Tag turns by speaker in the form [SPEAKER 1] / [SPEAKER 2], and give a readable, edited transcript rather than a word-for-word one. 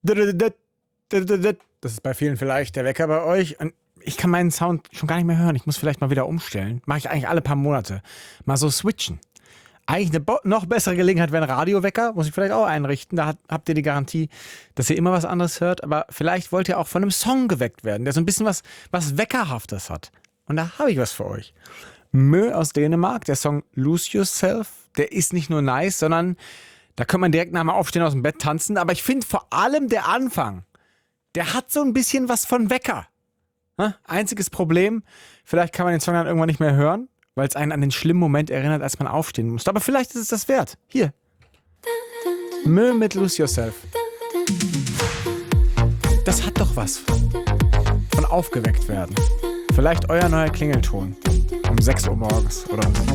[SPEAKER 1] Das ist bei vielen vielleicht der Wecker bei euch. Und ich kann meinen Sound schon gar nicht mehr hören. Ich muss vielleicht mal wieder umstellen. Mache ich eigentlich alle paar Monate. Mal so switchen. Eigentlich eine noch bessere Gelegenheit wäre ein Radiowecker. Muss ich vielleicht auch einrichten. Da habt ihr die Garantie, dass ihr immer was anderes hört. Aber vielleicht wollt ihr auch von einem Song geweckt werden, der so ein bisschen was Weckerhaftes hat. Und da habe ich was für euch. Mö aus Dänemark, der Song Lose Yourself. Der ist nicht nur nice, sondern da kann man direkt nach dem Aufstehen aus dem Bett tanzen. Aber ich finde vor allem der Anfang, der hat so ein bisschen was von Wecker. Einziges Problem, vielleicht kann man den Song dann irgendwann nicht mehr hören, weil es einen an den schlimmen Moment erinnert, als man aufstehen musste. Aber vielleicht ist es das wert. Hier. Mö mit Lose Yourself. Das hat doch was von aufgeweckt werden. Vielleicht euer neuer Klingelton. Um 6 Uhr morgens oder so.